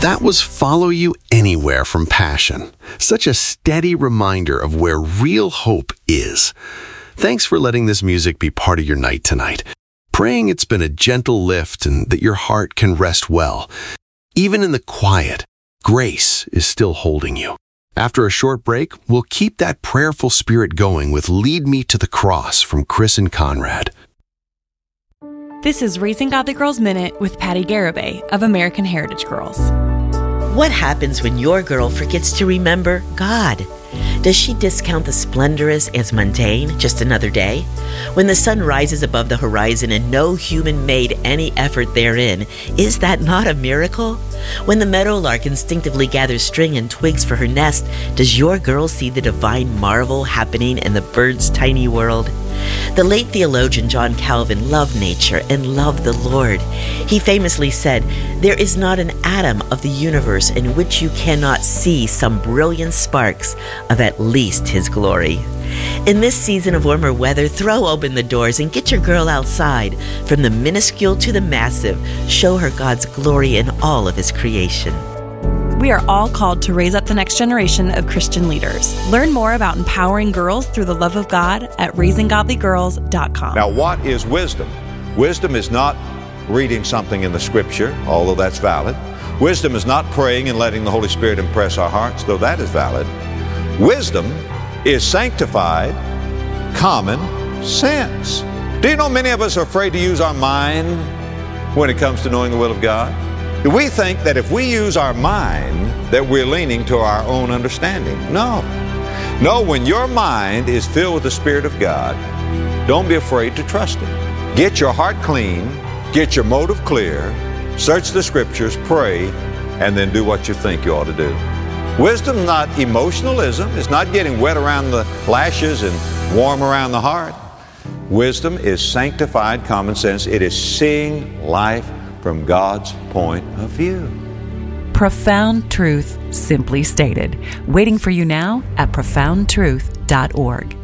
That was Follow You Anywhere from Passion. Such a steady reminder of where real hope is. Thanks for letting this music be part of your night tonight. Praying it's been a gentle lift and that your heart can rest well. Even in the quiet, grace is still holding you. After a short break, we'll keep that prayerful spirit going with Lead Me to the Cross from Chris and Conrad. This is Raising Godly Girls Minute with Patty Garibay of American Heritage Girls. What happens when your girl forgets to remember God? Does she discount the splendorous as mundane, just another day? When the sun rises above the horizon and no human made any effort therein, is that not a miracle? When the meadowlark instinctively gathers string and twigs for her nest, does your girl see the divine marvel happening in the bird's tiny world? The late theologian John Calvin loved nature and loved the Lord. He famously said, "There is not an atom of the universe in which you cannot see some brilliant sparks of at least His glory." In this season of warmer weather, throw open the doors and get your girl outside. From the minuscule to the massive, show her God's glory in all of His creation. We are all called to raise up the next generation of Christian leaders. Learn more about empowering girls through the love of God at raisinggodlygirls.com. Now, what is wisdom? Wisdom is not reading something in the Scripture, although that's valid. Wisdom is not praying and letting the Holy Spirit impress our hearts, though that is valid. Wisdom is sanctified common sense. Do you know many of us are afraid to use our mind when it comes to knowing the will of God? Do we think that if we use our mind that we're leaning to our own understanding? No. No, when your mind is filled with the Spirit of God, don't be afraid to trust Him. Get your heart clean, get your motive clear, search the Scriptures, pray, and then do what you think you ought to do. Wisdom is not emotionalism. It's not getting wet around the lashes and warm around the heart. Wisdom is sanctified common sense. It is seeing life from God's point of view. Profound truth, simply stated. Waiting for you now at profoundtruth.org.